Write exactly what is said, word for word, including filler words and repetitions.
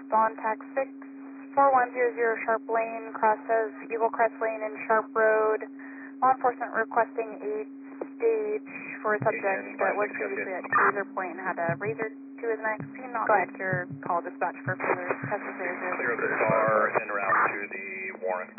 on tax six four one zero zero Sharp Lane, crosses Eagle Crest Lane and Sharp Road. Law enforcement requesting a stage for a subject that was previously at Razor Point and had a razor to his neck. Do not make your call dispatch for further testing. Clear the car en route to the warrant.